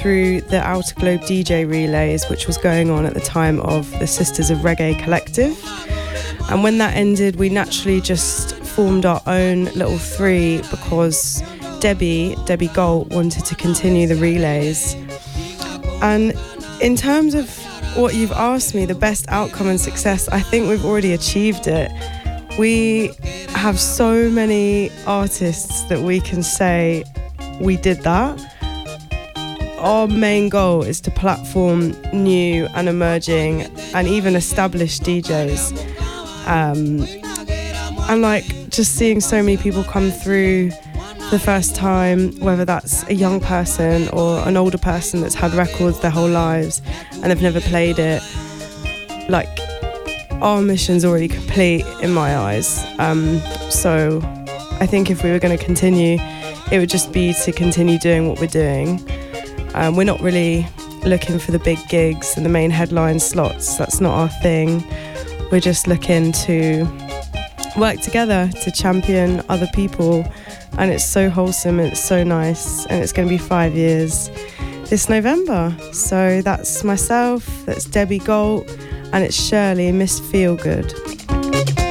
through the Outer Globe DJ relays, which was going on at the time of the Sisters of Reggae Collective. And when that ended, we naturally just formed our own little three because Debbie Galt wanted to continue the relays. And in terms of what you've asked me, the best outcome and success, I think we've already achieved it. We have so many artists that we can say we did that. Our main goal is to platform new and emerging and even established DJs. And like just seeing so many people come through the first time, whether that's a young person or an older person that's had records their whole lives and they've never played it, like our mission's already complete in my eyes. So I think if we were going to continue, it would just be to continue doing what we're doing. We're not really looking for the big gigs and the main headline slots. That's not our thing. We're just looking to work together to champion other people, and it's so wholesome, it's so nice, and it's going to be 5 years this November. So that's myself, that's Debbie Galt, and it's Shirley, Miss Feelgood.